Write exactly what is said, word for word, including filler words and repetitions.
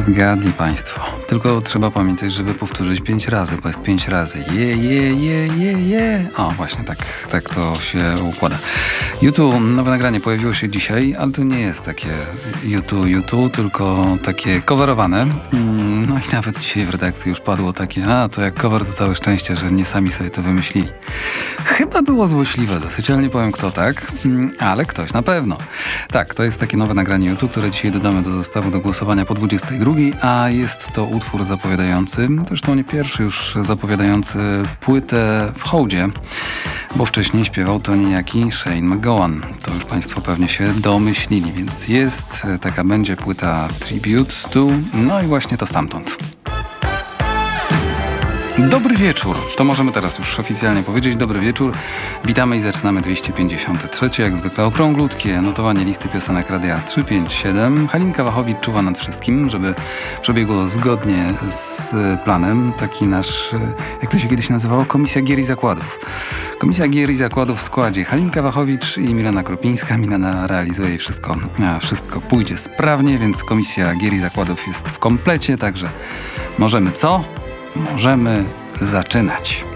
Zgadli Państwo. Tylko trzeba pamiętać, żeby powtórzyć pięć razy, bo jest pięć razy. Je, je, je, je, je. O, właśnie tak, tak to się układa. YouTube, nowe nagranie pojawiło się dzisiaj, ale to nie jest takie YouTube, YouTube, tylko takie coverowane. No i nawet dzisiaj w redakcji już padło takie, a to jak cover to całe szczęście, że nie sami sobie to wymyślili. Chyba było złośliwe dosyć, ale nie powiem kto tak, ale ktoś na pewno. Tak, to jest takie nowe nagranie YouTube, które dzisiaj dodamy do zestawu do głosowania po dwudziestej drugiej, a jest to utwór zapowiadający, zresztą nie pierwszy już zapowiadający płytę w hołdzie, bo wcześniej śpiewał to niejaki Shane MacGowan. To już Państwo pewnie się domyślili, więc jest, taka będzie płyta Tribute to, no i właśnie to stamtąd. Dobry wieczór. To możemy teraz już oficjalnie powiedzieć. Dobry wieczór. Witamy i zaczynamy dwieście pięćdziesiąte trzy. Jak zwykle okrąglutkie notowanie listy piosenek Radia trzysta pięćdziesiąt siedem. Halinka Wachowicz czuwa nad wszystkim, żeby przebiegło zgodnie z planem. Taki nasz, jak to się kiedyś nazywało, Komisja Gier i Zakładów. Komisja Gier i Zakładów w składzie Halinka Wachowicz i Milena Kropińska. Milena realizuje i wszystko, a wszystko pójdzie sprawnie, więc Komisja Gier i Zakładów jest w komplecie, także możemy co? Możemy zaczynać.